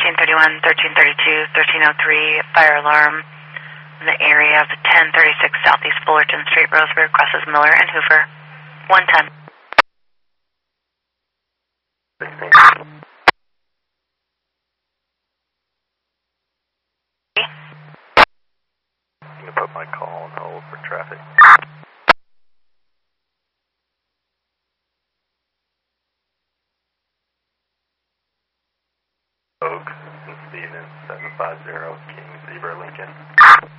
1331, 1332, 1303, fire alarm in the area of 1036 Southeast Fullerton Street, Roseburg, crosses Miller and Hoover. 110. You can put my call on hold for traffic. Oaks and Stevens, 750 King Zebra Lincoln.